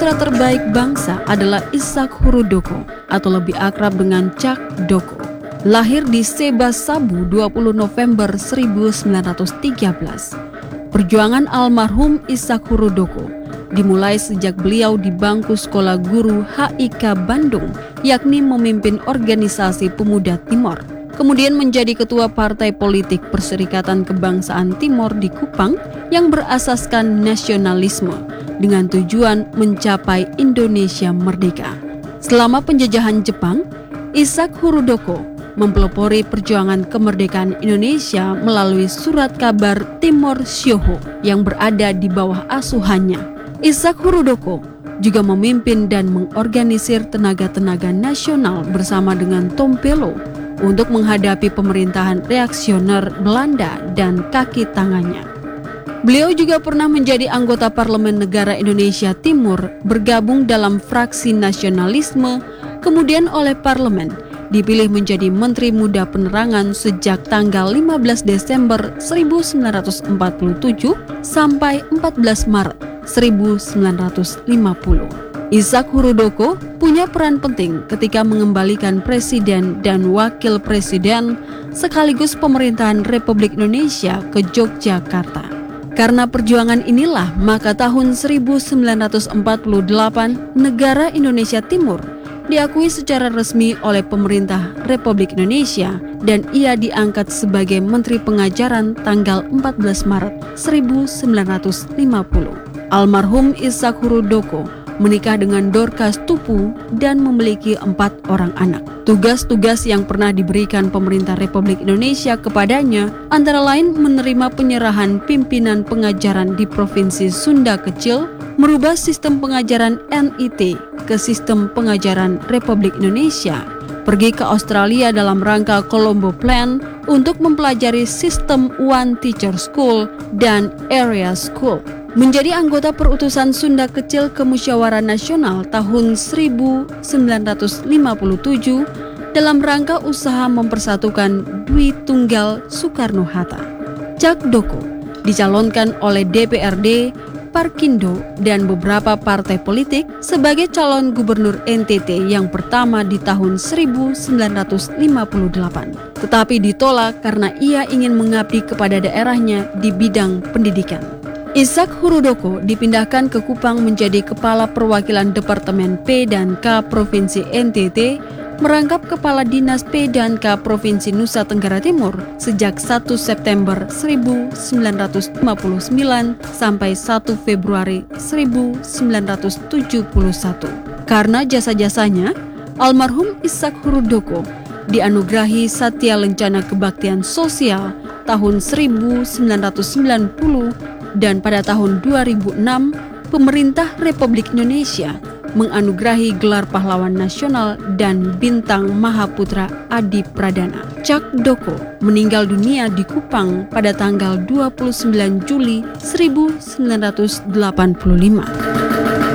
putra terbaik bangsa adalah Ishak Hurudoko atau lebih akrab dengan Cak Doko. Lahir di Seba Sabu 20 November 1913. Perjuangan almarhum Ishak Hurudoko dimulai sejak beliau di bangku sekolah guru HIK Bandung, yakni memimpin organisasi pemuda Timor. Kemudian menjadi ketua partai politik Perserikatan Kebangsaan Timor di Kupang yang berasaskan nasionalisme dengan tujuan mencapai Indonesia merdeka. Selama penjajahan Jepang, Ishak Hurudoko mempelopori perjuangan kemerdekaan Indonesia melalui surat kabar Timor Syoho yang berada di bawah asuhannya. Ishak Hurudoko juga memimpin dan mengorganisir tenaga-tenaga nasional bersama dengan Tom Pello untuk menghadapi pemerintahan reaksioner Belanda dan kaki tangannya. Beliau juga pernah menjadi anggota Parlemen Negara Indonesia Timur, bergabung dalam fraksi nasionalisme, kemudian oleh Parlemen dipilih menjadi Menteri Muda Penerangan sejak tanggal 15 Desember 1947 sampai 14 Maret 1950. Ishak Hurudoko punya peran penting ketika mengembalikan presiden dan wakil presiden sekaligus pemerintahan Republik Indonesia ke Yogyakarta. Karena perjuangan inilah, maka tahun 1948 negara Indonesia Timur diakui secara resmi oleh pemerintah Republik Indonesia dan ia diangkat sebagai Menteri Pengajaran tanggal 14 Maret 1950. Almarhum Ishak Hurudoko menikah dengan Dorcas Tupu dan memiliki 4 orang anak. Tugas-tugas yang pernah diberikan pemerintah Republik Indonesia kepadanya antara lain menerima penyerahan pimpinan pengajaran di Provinsi Sunda Kecil, merubah sistem pengajaran NIT ke sistem pengajaran Republik Indonesia, pergi ke Australia dalam rangka Colombo Plan untuk mempelajari sistem One Teacher School dan Area School, menjadi anggota perutusan Sunda Kecil ke Musyawarah Nasional tahun 1957 dalam rangka usaha mempersatukan Dwi Tunggal Soekarno-Hatta. Cak Doko dicalonkan oleh DPRD, Parkindo, dan beberapa partai politik sebagai calon gubernur NTT yang pertama di tahun 1958, tetapi ditolak karena ia ingin mengabdi kepada daerahnya di bidang pendidikan. Ishak Hurudoko dipindahkan ke Kupang menjadi Kepala Perwakilan Departemen P dan K Provinsi NTT, merangkap Kepala Dinas P dan K Provinsi Nusa Tenggara Timur sejak 1 September 1959 sampai 1 Februari 1971. Karena jasa-jasanya, almarhum Ishak Hurudoko dianugerahi Satya Lencana Kebaktian Sosial tahun 1990 dan pada tahun 2006 pemerintah Republik Indonesia menganugerahi gelar pahlawan nasional dan bintang Mahaputra Adi Pradana. Cak Doko meninggal dunia di Kupang pada tanggal 29 Juli 1985.